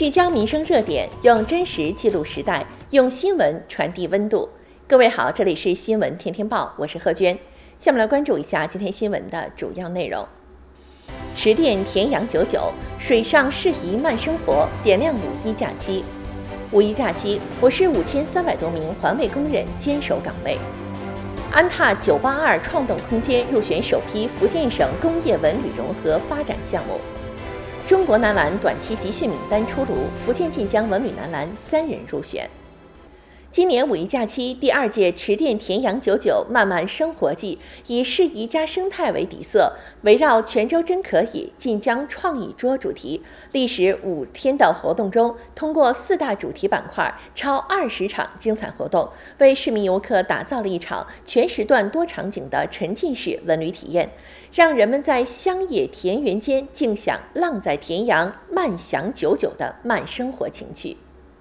聚焦民生热点，用真实记录时代，用新闻传递温度。各位好，这里是新闻天天报，我是贺娟。下面来关注一下今天新闻的主要内容。池淀田洋99，水上适宜慢生活，点亮五一假期。五一假期，我市5300多名环卫工人坚守岗位。安踏982创动空间入选首批福建省工业文旅融合发展项目。中国男篮短期集训名单出炉，福建晋江文旅男篮3人入选。今年五一假期，第2届池淀田洋99慢慢生活季以适宜加生态为底色，围绕泉州真可以、晋江创意桌主题，历时5天的活动中，通过4大主题板块，超20场精彩活动，为市民游客打造了一场全时段多场景的沉浸式文旅体验，让人们在乡野田园间尽享浪在田洋、慢享99的慢生活情趣。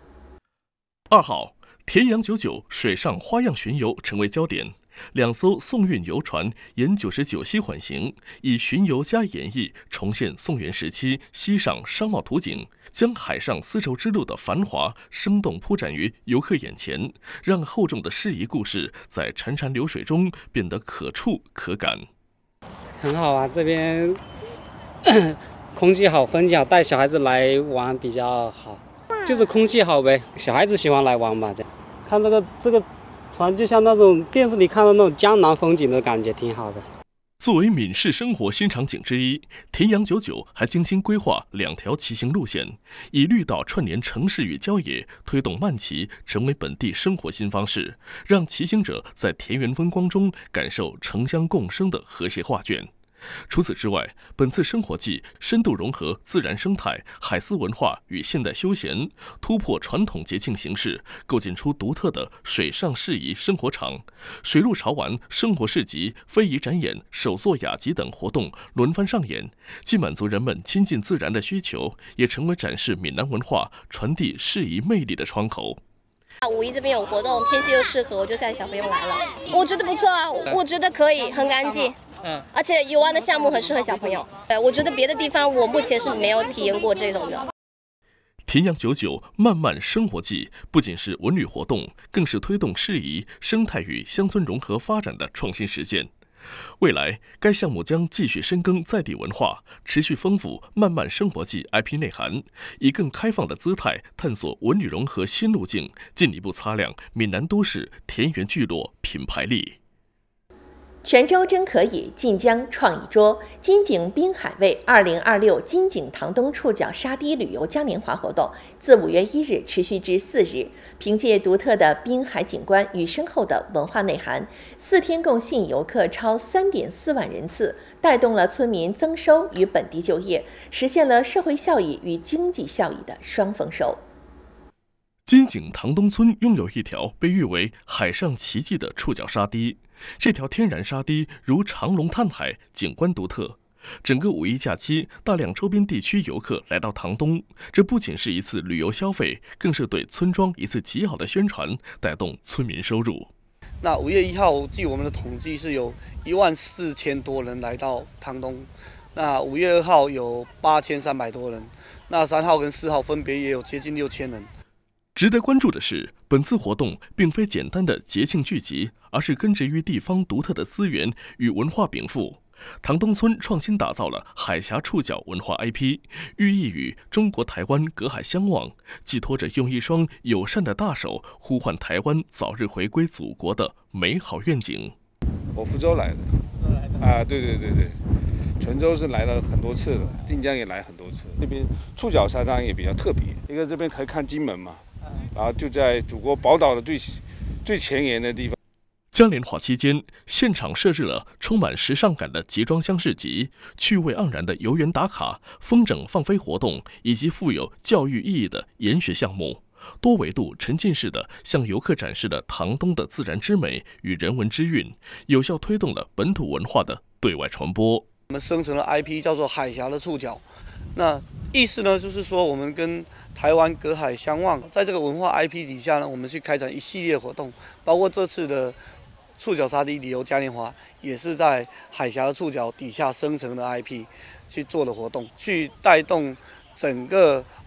2号。田洋99水上花样巡游成为焦点，2艘宋运游船沿99溪缓行，以巡游加演绎重现宋元时期西上商贸图景，将海上丝绸之路的繁华生动铺展于游客眼前，让厚重的诗意故事在潺潺流水中变得可触可感。 很好啊，这边空气好，风景好，带小孩子来玩比较好，就是空气好呗，小孩子喜欢来玩吧，这样。看这个船就像那种电视里看到那种江南风景的感觉，挺好的。 作为闽市生活新场景之一，田洋99还精心规划2条骑行路线，以绿道串联城市与郊野，推动慢骑成为本地生活新方式，让骑行者在田园风光中感受城乡共生的和谐画卷。除此之外，本次生活季深度融合自然生态、海丝文化与现代休闲，突破传统节庆形式，构建出独特的水上适宜生活场。水陆潮玩、生活市集、非遗展演、手作雅集等活动轮番上演，既满足人们亲近自然的需求，也成为展示闽南文化、传递适宜魅力的窗口。 五一这边有活动，天气又适合，我就带小朋友来了。我觉得不错啊，我觉得可以，很干净。而且游玩的项目很适合小朋友。我觉得别的地方我目前是没有体验过这种的。 田洋99慢慢生活季不仅是文旅活动，更是推动适宜生态与乡村融合发展的创新实践。未来，该项目将继续深耕在地文化，持续丰富慢慢生活季 IP 内涵，以更开放的姿态探索文旅融合新路径，进一步擦亮闽南都市田园聚落品牌力。 泉州真可以，晋江创意桌，金井滨海味2026金井塘东触角沙堤旅游嘉年华活动自5月1日持续至4日，凭借独特的滨海景观与深厚的文化内涵，4天共吸引游客超3.4万人次，带动了村民增收与本地就业，实现了社会效益与经济效益的双丰收。 金井塘东村拥有一条被誉为海上奇迹的触角沙堤，这条天然沙堤如长龙探海，景观独特。整个五一假期，大量周边地区游客来到塘东，这不仅是一次旅游消费，更是对村庄一次极好的宣传，带动村民收入。 那5月1号，据我们的统计是有14000多人来到塘东，那5月2号有8300多人，那3号跟4号分别也有接近6000人。 值得关注的是，本次活动并非简单的节庆聚集，而是根植于地方独特的资源与文化禀赋。塘东村创新打造了海峡触角文化 IP， 寓意与中国台湾隔海相望，寄托着用一双友善的大手呼唤台湾早日回归祖国的美好愿景。 我福州来的，啊，对，泉州是来了很多次了，晋江也来很多次。这边触角沙滩也比较特别，一个这边可以看金门嘛。然后就在祖国宝岛的最前沿的地方。 嘉年华期间，现场设置了充满时尚感的集装箱市集、趣味盎然的游园打卡、风筝放飞活动，以及富有教育意义的研学项目，多维度沉浸式的向游客展示了塘东的自然之美与人文之韵，有效推动了本土文化的对外传播。 我们生成了 IP 叫做海峡的触角，那意思呢就是说我们跟台湾隔海相望，在这个文化 IP 底下呢，我们去开展一系列活动，包括这次的触角沙堤旅游嘉年华，也是在海峡的触角底下生成的 IP 去做的活动，去带动整个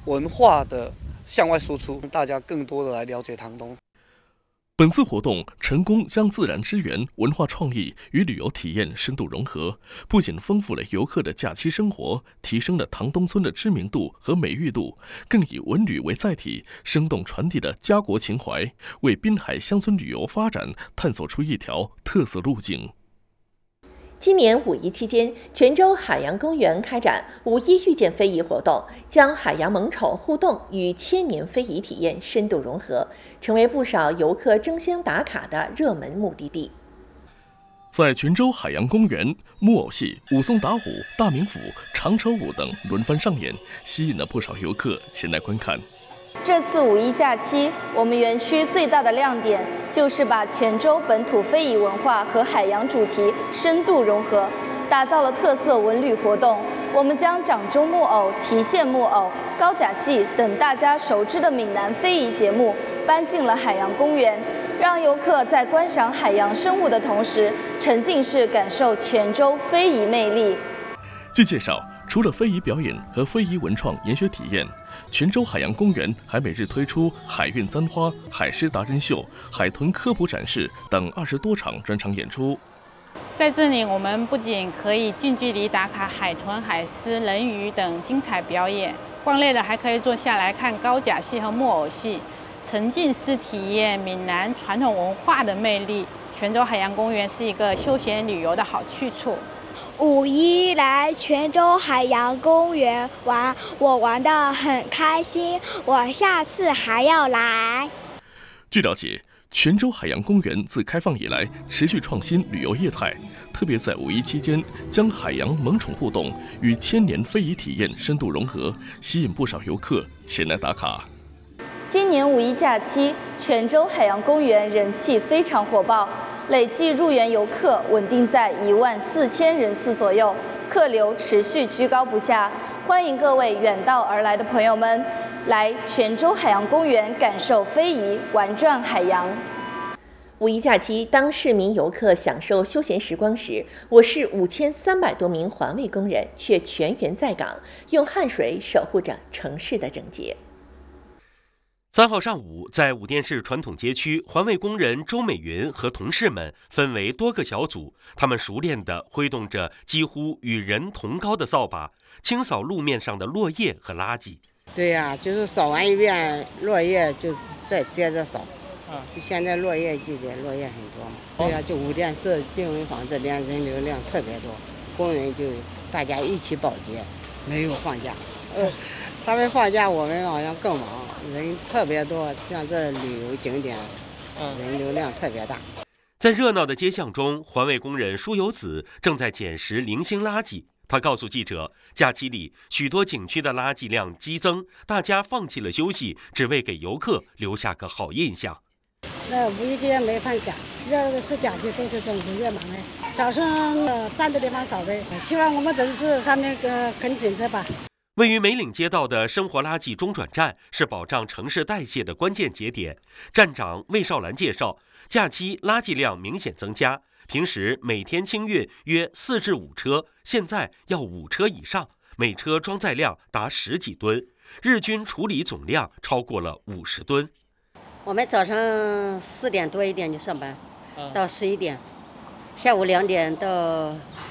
文化的向外输出，大家更多的来了解唐东。 本次活动成功将自然资源、文化创意与旅游体验深度融合，不仅丰富了游客的假期生活，提升了唐东村的知名度和美誉度，更以文旅为载体，生动传递了家国情怀，为滨海乡村旅游发展探索出一条特色路径。 今年五一期间，泉州海洋公园开展五一遇见非遗活动，将海洋萌宠互动与千年非遗体验深度融合，成为不少游客争相打卡的热门目的地。 在泉州海洋公园，木偶戏、武松打虎、大名府、长手舞等轮番上演，吸引了不少游客前来观看。 这次五一假期，我们园区最大的亮点就是把泉州本土非遗文化和海洋主题深度融合，打造了特色文旅活动。我们将掌中木偶、提线木偶、高甲戏等大家熟知的闽南非遗节目搬进了海洋公园，让游客在观赏海洋生物的同时，沉浸式感受泉州非遗魅力。 据介绍，除了非遗表演和非遗文创研学体验，泉州海洋公园还每日推出海运簪花、海狮达人秀、海豚科普展示等20多场专场演出。 在这里，我们不仅可以近距离打卡海豚、海狮、人鱼等精彩表演，逛累了还可以坐下来看高甲戏和木偶戏，沉浸式体验闽南传统文化的魅力。泉州海洋公园是一个休闲旅游的好去处。 五一来泉州海洋公园玩，我玩得很开心，我下次还要来。 据了解，泉州海洋公园自开放以来持续创新旅游业态，特别在五一期间将海洋萌宠互动与千年非遗体验深度融合，吸引不少游客前来打卡。 今年五一假期，泉州海洋公园人气非常火爆，累计入园游客稳定在14000人次左右，客流持续居高不下。欢迎各位远道而来的朋友们来泉州海洋公园感受非遗，玩转海洋。 五一假期，当市民游客享受休闲时光时，我市5300多名环卫工人却全员在岗，用汗水守护着城市的整洁。 3号上午，在武店市传统街区，环卫工人周美云和同事们分为多个小组，他们熟练地挥动着几乎与人同高的扫把，清扫路面上的落叶和垃圾。 对呀，就是扫完一遍落叶就再接着扫。现在落叶季节，落叶很多嘛。对呀，就武店市经文坊这边人流量特别多，工人就大家一起保洁，没有放假。他们放假，我们好像更忙，人特别多。像这旅游景点，人流量特别大。 在热闹的街巷中，环卫工人舒有子正在捡拾零星垃圾。他告诉记者，假期里许多景区的垃圾量激增，大家放弃了休息，只为给游客留下个好印象。 那五一节没放假，要是假期都是中午越忙嘞。早上站的地方少呗，希望我们城市上面跟紧着吧。 位于梅岭街道的生活垃圾中转站是保障城市代谢的关键节点。站长魏少兰介绍，假期垃圾量明显增加，平时每天清运约4至5车，现在要5车以上，每车装载量达10几吨，日均处理总量超过了50吨。 我们早上4点多一点就上班，到11点，下午2点到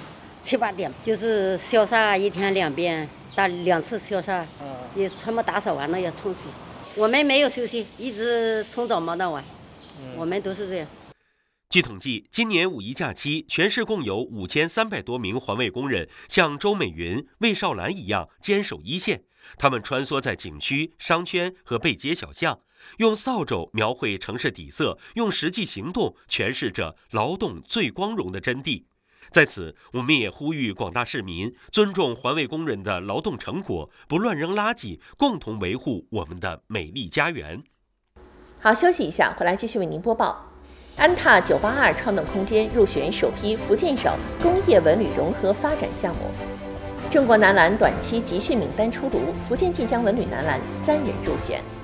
7、8点，就是消杀一天2遍。打2次消杀，也全部打扫完了要冲洗。我们没有休息，一直从早忙到晚，我们都是这样。 据统计，今年五一假期，全市共有5300多名环卫工人像周美云、魏少兰一样坚守一线。他们穿梭在景区、商圈和背街小巷，用扫帚描绘城市底色，用实际行动诠释着劳动最光荣的真谛。在此，我们也呼吁广大市民尊重环卫工人的劳动成果，不乱扔垃圾，共同维护我们的美丽家园。 好，休息一下，回来继续为您播报。安踏982创动空间入选首批福建省工业文旅融合发展项目。中国男篮短期集训名单出炉，福建晋江文旅男篮3人入选。